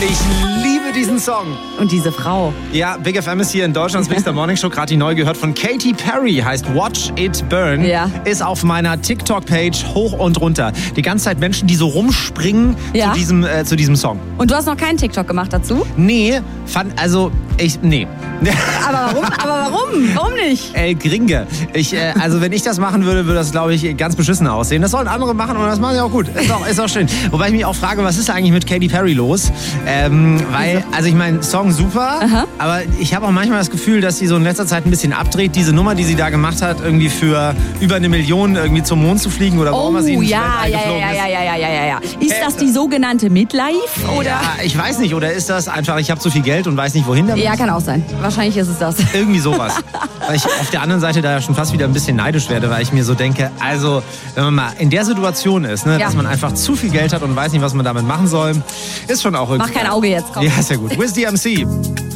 Ich liebe diesen Song. Und diese Frau. Ja, Big FM ist hier in Deutschlands Big Star Morning Show. Gerade die neu gehört von Katy Perry. Heißt Watch It Burn. Ja. Ist auf meiner TikTok-Page hoch und runter. Die ganze Zeit Menschen, die so rumspringen zu diesem Song. Und du hast noch keinen TikTok gemacht dazu? Nee, nee. Aber warum? Warum nicht? El Gringe. Also wenn ich das machen würde, würde das, glaube ich, ganz beschissen aussehen. Das sollen andere machen und das machen sie auch gut. Ist auch schön. Wobei ich mich auch frage, was ist eigentlich mit Katy Perry los? Also ich meine, Song super, aber ich habe auch manchmal das Gefühl, dass sie so in letzter Zeit ein bisschen abdreht. Diese Nummer, die sie da gemacht hat, irgendwie für über 1 Million irgendwie zum Mond zu fliegen oder wo immer sie ins Weltall geflogen ist. Ist das die sogenannte Midlife? Oder? Ja, ich weiß nicht. Oder ist das einfach, ich habe zu viel Geld und weiß nicht, wohin damit? Ja, kann auch sein. Wahrscheinlich ist es das. Irgendwie sowas. Weil ich auf der anderen Seite da ja schon fast wieder ein bisschen neidisch werde, weil ich mir so denke, also wenn man mal in der Situation ist, ne, dass man einfach zu viel Geld hat und weiß nicht, was man damit machen soll, ist schon auch irgendwie... Mach kein Auge jetzt, komm. Ja, ist ja gut. Wiz DMC.